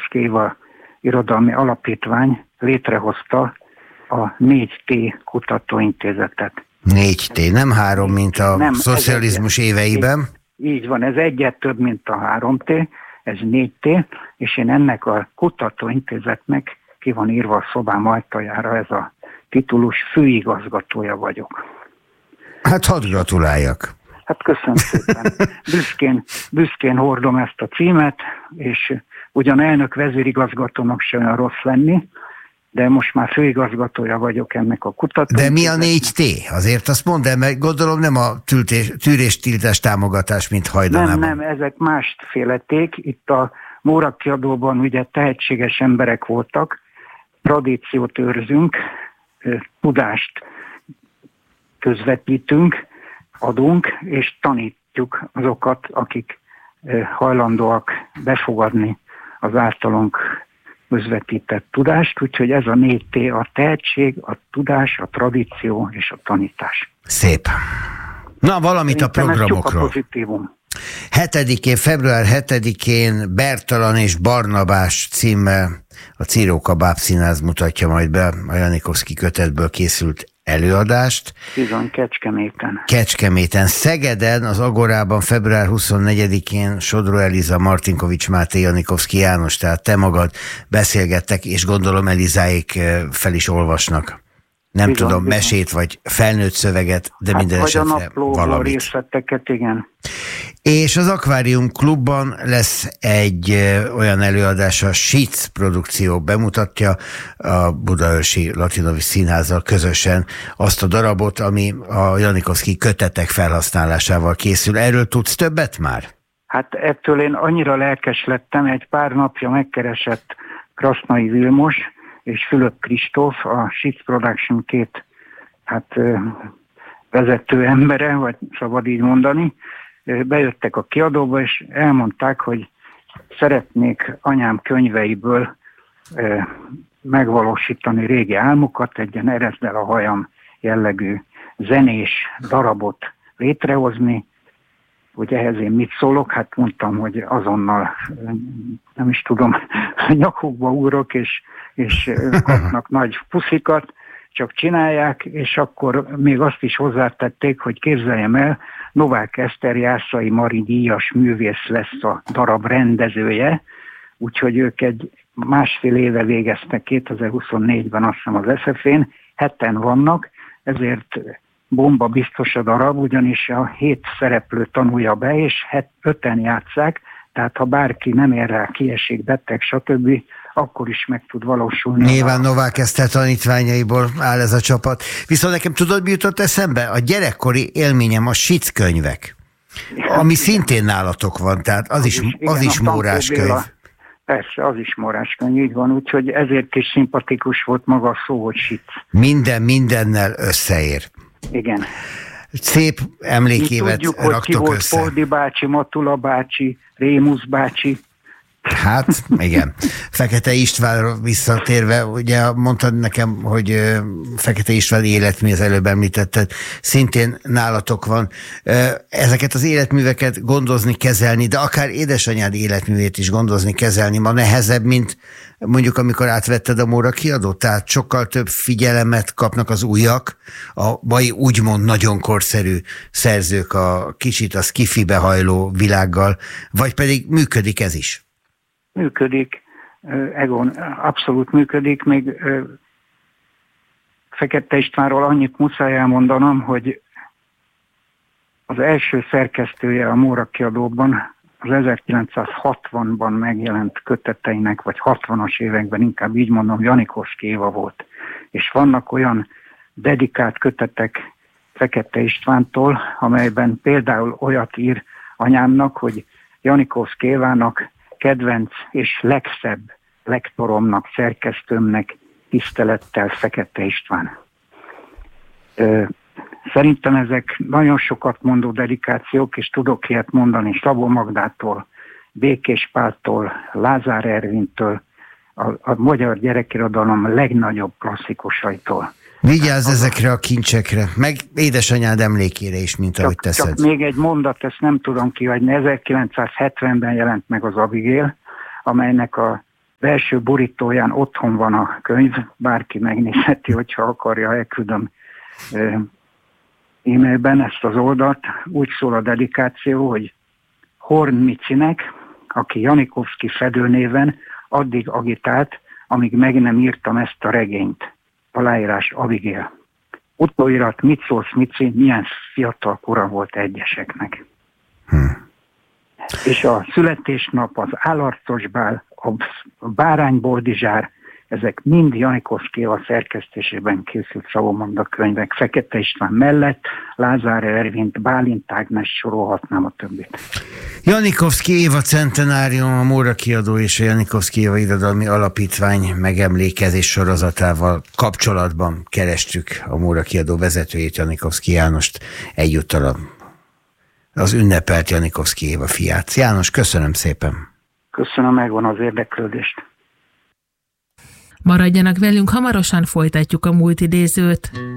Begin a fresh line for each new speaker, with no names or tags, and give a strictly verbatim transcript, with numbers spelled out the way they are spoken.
Janikovszky Éva Irodalmi Alapítvány létrehozta a négy té kutatóintézetet.
négy té, nem három, mint a
nem,
szocializmus éveiben.
Így, így van, ez egyet több, mint a három té, ez négy té, és én ennek a kutatóintézetnek ki van írva a szobám ajtajára, ez a titulus, főigazgatója vagyok.
Hát hadd gratuláljak.
Hát köszönöm szépen. Büszkén, büszkén hordom ezt a címet, és ugyan elnök vezérigazgatónak sem olyan rossz lenni, de most már főigazgatója vagyok ennek a kutatóintézetnek.
De mi a négy té? Azért azt mondd el, mert gondolom nem a tűréstiltás támogatás, mint hajdanában.
Nem, nem, ezek másféleték. Itt a Móra kiadóban ugye tehetséges emberek voltak, tradíciót őrzünk, tudást közvetítünk, adunk, és tanítjuk azokat, akik hajlandóak befogadni az általunk közvetített tudást, úgyhogy ez a négy té, a tehetség, a tudás, a tradíció és a tanítás.
Szép. Na, valamit
Szerintem
a programokról.
Ez pozitívum.
hetedikén, február hetedikén Bertalan és Barnabás címmel a Círóka Bábszínház mutatja majd be a Janikovszky kötetből készült előadást.
Bizony, Kecskeméten.
Kecskeméten. Szegeden, az Agorában február huszonnegyedikén Sodró Eliza, Martinkovics Máté, Janikovszky János, tehát te magad beszélgettek, és gondolom Elizáék fel is olvasnak. Nem bizony, tudom, bizony. Mesét vagy felnőtt szöveget, de hát minden esetre valamit.
Részleteket, igen.
És az Akvárium Klubban lesz egy ö, olyan előadás, a Sic produkció bemutatja a Budaörsi Latinovics Színházzal közösen azt a darabot, ami a Janikovszky kötetek felhasználásával készül. Erről tudsz többet már?
Hát ettől én annyira lelkes lettem, egy pár napja megkeresett Krasznai Vilmos és Fülöp Kristóf, a Sic Production két hát, vezető embere, vagy szabad így mondani, bejöttek a kiadóba, és elmondták, hogy szeretnék anyám könyveiből megvalósítani régi álmokat, egy ilyen Ereszd el a hajam jellegű zenés darabot létrehozni. Hogy ehhez én mit szólok? Hát mondtam, hogy azonnal nem is tudom, nyakukba ugrok, és, és kapnak nagy puszikat, csak csinálják, és akkor még azt is hozzátették, hogy képzeljem el, Novák Eszter Jászai Mari díjas művész lesz a darab rendezője, úgyhogy ők egy másfél éve végeztek kétezer-huszonnégyben, azt hiszem az es ef én, heten vannak, ezért bomba biztos a darab, ugyanis a hét szereplő tanulja be, és het, öten játsszák, tehát ha bárki nem ér rá, kiesik, beteg, stb., akkor is meg tud valósulni.
Nyilván Novák Eszter tanítványaiból áll ez a csapat. Viszont nekem tudod, mi jutott eszembe? A gyerekkori élményem a Sic könyvek, ami szintén nálatok van, tehát az, az is, is, igen, az is móráskönyv.
Persze, az is móráskönyv, így van, úgyhogy ezért is szimpatikus volt maga a szó, hogy Sic.
Minden mindennel összeér.
Igen.
Szép emlékévet
tudjuk,
raktok
hogy ki volt
össze.
Poldi bácsi, Matula bácsi, Rémusz bácsi.
Hát, igen. Fekete Istvánra visszatérve, ugye mondtad nekem, hogy Fekete István életmű, az előbb említetted, szintén nálatok van. Ezeket az életműveket gondozni, kezelni, de akár édesanyád életművét is gondozni, kezelni ma nehezebb, mint mondjuk amikor átvetted a Móra kiadót, tehát sokkal több figyelemet kapnak az újak, a mai úgymond nagyon korszerű szerzők a kicsit a skifibe hajló világgal, vagy pedig működik ez is?
Működik, Egon, abszolút működik, még Fekete Istvánról annyit muszáj elmondanom, hogy az első szerkesztője a Móra kiadóban az ezerkilencszázhatvanban megjelent köteteinek, vagy hatvanas években, inkább így mondom, Janikovszky Éva volt. És vannak olyan dedikált kötetek Fekete Istvántól, amelyben például olyat ír anyámnak, hogy Janikovszky Évának kedvenc és legszebb lektoromnak, szerkesztőmnek tisztelettel Fekete István. Szerintem ezek nagyon sokat mondó dedikációk, és tudok ilyet mondani Szabó Magdától, Békés Páltól, Lázár Ervintől, a, a magyar gyerekirodalom legnagyobb klasszikusaitól.
Vigyázz hát, ezekre a kincsekre, meg édesanyád emlékére is, mint
csak,
ahogy teszed.
Csak még egy mondat, ezt nem tudom kihagyni. ezerkilencszázhetvenben jelent meg az Abigail, amelynek a belső borítóján otthon van a könyv, bárki megnézheti, hogyha akarja, elküldöm e-mailben ezt az oldalt. Úgy szól a dedikáció, hogy Horn Micinek, aki Janikovszky fedőnéven addig agitált, amíg meg nem írtam ezt a regényt. Aláírás Abigail. Utóirat: mit szólsz, Mici, milyen fiatal kora volt egyeseknek. Hmm. És a születésnap, az állarcos bál, a bárányboldizsár, ezek mind Janikovszky Éva szerkesztésében készült szavamondra könyvek. Fekete István mellett Lázár Ervint, Bálint Ágnes, sorolhatnám a többit.
Janikovszky Éva centenárium, a Móra Kiadó és a Janikovszky Éva Irodalmi Alapítvány megemlékezés sorozatával kapcsolatban kerestük a Móra Kiadó vezetőjét, Janikovszky Jánost, egyúttal az ünnepelt Janikovszky Éva fiát. János, köszönöm szépen.
Köszönöm, megvan az érdeklődést.
Maradjanak velünk, hamarosan folytatjuk a múlt idézőt.